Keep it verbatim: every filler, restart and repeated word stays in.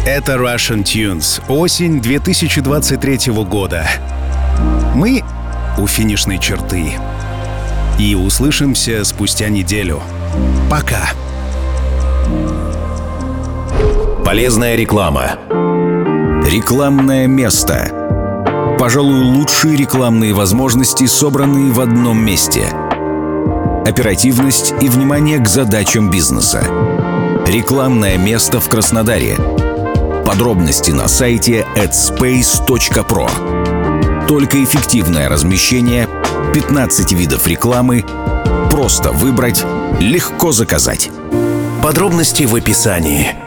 Это Russian Tunes. Осень две тысячи двадцать третьего года. Мы у финишной черты. И услышимся спустя неделю. Пока. Полезная реклама. Рекламное место. Пожалуй, лучшие рекламные возможности, собранные в одном месте. Оперативность и внимание к задачам бизнеса. Рекламное место в Краснодаре. Подробности на сайте addspace точка про. Только эффективное размещение, пятнадцать видов рекламы, просто выбрать, легко заказать. Подробности в описании.